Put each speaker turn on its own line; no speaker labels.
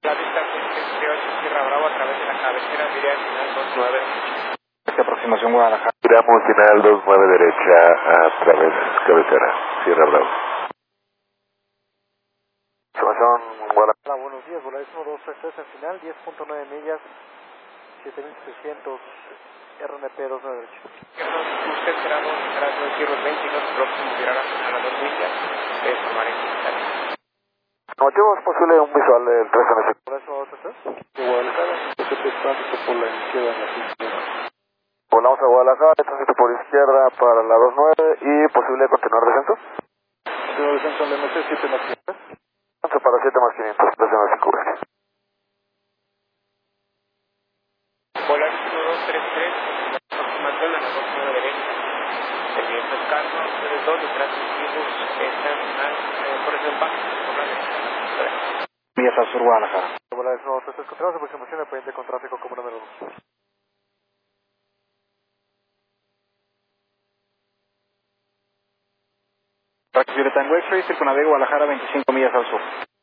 La vista exterior Sierra Bravo a través de la cabecera, diría final 29.
Esta aproximación Guadalajara.
Giramos final 29 derecha a través cabecera, Sierra Bravo. Aproximación Guadalajara.
Buenos días, Volaris 1233 en final, 10.9 millas, 7600 RNP 29 derecha.
Usted será 2 Kilo 20 y los próximos girará a 2 millas. Es Marín.
Motivo es posible un visual del 3 en
Volaris 1233. De Guadalajara, tránsito por la izquierda en la pista.
Volamos a Guadalajara, tránsito por izquierda para la 29 y posible continuar descenso.
Continuar descenso al MC 7 más 500.
Descenso para 7 más 500, descenso 5 veces.
Volaris 1233, aproximación a la 29 derecha. El viento es calmo, ustedes dos detrás de sus están por ese bajo, por la derecha.
Millas al sur Guadalajara.
Volaris 1233, continuamos aproximación de pendiente con tráfico como número 2.
Praxis Violeta en Wexford, circunavega Guadalajara 25 millas al sur.